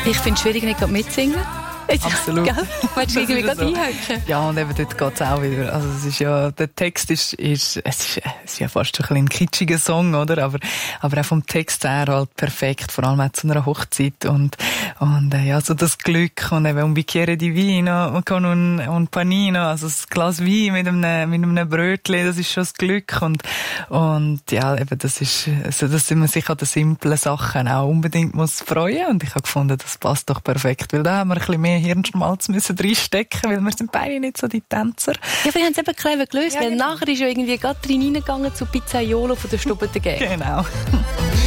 Ich finde es schwierig, nicht mitzusingen. Absolut. Gell? Willst du irgendwie gerade einhöcken? Ja, und eben dort geht es auch wieder. Also es ist ja, der Text ist ja fast ein bisschen ein kitschiger Song, oder? Aber auch vom Text her halt perfekt, vor allem auch zu einer Hochzeit und ja, so das Glück und eben un bicchiere di vino con un panino, also das Glas Wein mit einem Brötchen, das ist schon das Glück und ja, eben das ist so, dass man sich an den simplen Sachen auch unbedingt muss freuen und ich habe gefunden, das passt doch perfekt, weil da haben wir ein bisschen mehr Hirnschmalz müssen reinstecken, weil wir sind beide nicht so die Tänzer. Ja, aber wir haben es eben clever gelöst, Ja, weil genau. nachher ist ja irgendwie gerade reingegangen zu Pizzaiolo von der Stubbe Gang. Genau.